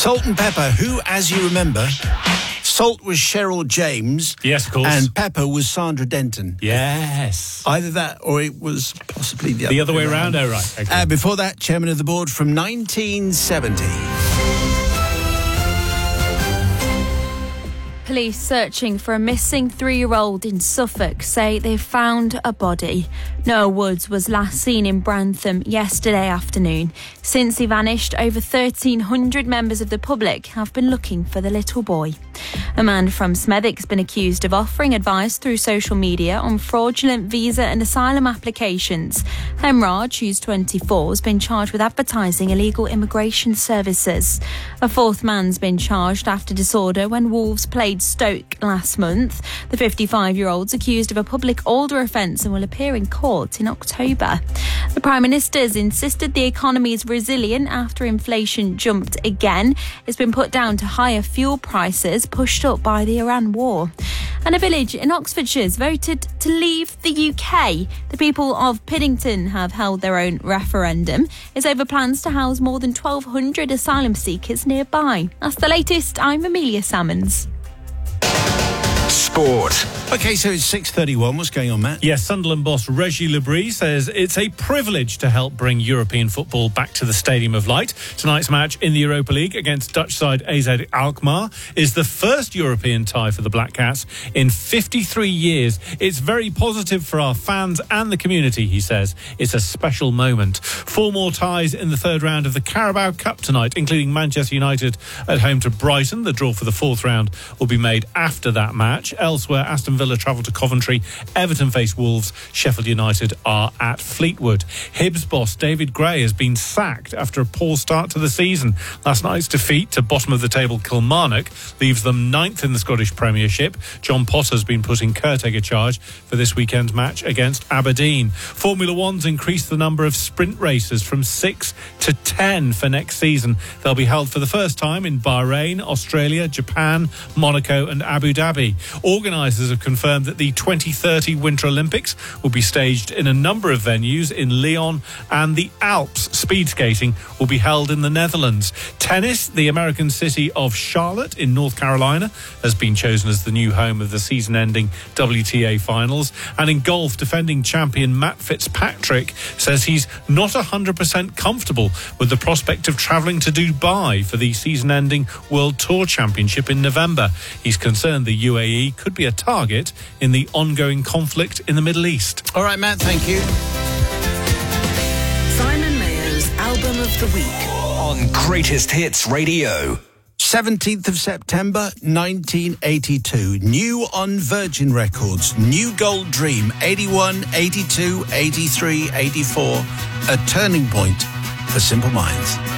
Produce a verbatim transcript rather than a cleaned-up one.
Salt and Pepper, who, as you remember, Salt was Cheryl James. Yes, of course. And Pepper was Sandra Denton. Yes. Either that or it was possibly the other, the other way around. around. Oh, right. Okay. Uh, before that, chairman of the board from nineteen seventy. Police searching for a missing three-year-old in Suffolk say they've found a body. Noah Woods was last seen in Brantham yesterday afternoon. Since he vanished, over thirteen hundred members of the public have been looking for the little boy. A man from Smethwick's been accused of offering advice through social media on fraudulent visa and asylum applications. Hemraj, who's twenty-four, has been charged with advertising illegal immigration services. A fourth man's been charged after disorder when Wolves played Stoke last month. The fifty-five-year-old's accused of a public order offence and will appear in court in October. The Prime Minister's insisted the economy is resilient after inflation jumped again. It's been put down to higher fuel prices pushed up by the Iran war. And a village in Oxfordshire has voted to leave the U K. The people of Piddington have held their own referendum. It's over plans to house more than twelve hundred asylum seekers nearby. That's the latest. I'm Amelia Salmons. Sport. OK, so it's six thirty-one. What's going on, Matt? Yes, Sunderland boss Reggie Lebris says it's a privilege to help bring European football back to the Stadium of Light. Tonight's match in the Europa League against Dutch side A Z Alkmaar is the first European tie for the Black Cats in fifty-three years. It's very positive for our fans and the community, he says. It's a special moment. Four more ties in the third round of the Carabao Cup tonight, including Manchester United at home to Brighton. The draw for the fourth round will be made after that match. Elsewhere, Aston Villa travel to Coventry, Everton face Wolves, Sheffield United are at Fleetwood. Hibs boss David Gray has been sacked after a poor start to the season. Last night's defeat to bottom of the table Kilmarnock leaves them ninth in the Scottish Premiership. John Potter's been put in caretaker charge for this weekend's match against Aberdeen. Formula One's increased the number of sprint races from six to ten for next season. They'll be held for the first time in Bahrain, Australia, Japan, Monaco and Abu Dhabi. Organisers have confirmed that the twenty thirty Winter Olympics will be staged in a number of venues in Lyon and the Alps. Speed skating will be held in the Netherlands. Tennis, the American city of Charlotte in North Carolina has been chosen as the new home of the season-ending W T A finals. And in golf, defending champion Matt Fitzpatrick says he's not one hundred percent comfortable with the prospect of travelling to Dubai for the season-ending World Tour Championship in November. He's concerned the U A E could be a target in the ongoing conflict in the Middle East. All right, Matt, thank you. Simon Mayo's Album of the Week on Greatest Hits Radio. seventeenth of September, nineteen eighty-two. New on Virgin Records. New Gold Dream. eighty-one, eighty-two, eighty-three, eighty-four. A turning point for Simple Minds.